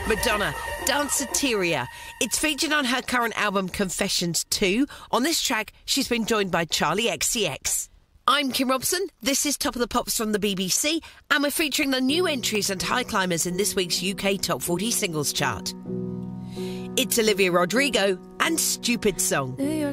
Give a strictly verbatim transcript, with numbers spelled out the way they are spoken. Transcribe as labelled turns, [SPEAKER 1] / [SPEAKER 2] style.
[SPEAKER 1] Madonna, Danceteria. It's featured on her current album Confessions two. On this track, she's been joined by Charlie X C X. I'm Kim Robson. This is Top of the Pops from the B B C, and we're featuring the new entries and high climbers in this week's U K Top forty Singles Chart. It's Olivia Rodrigo and Stupid Song.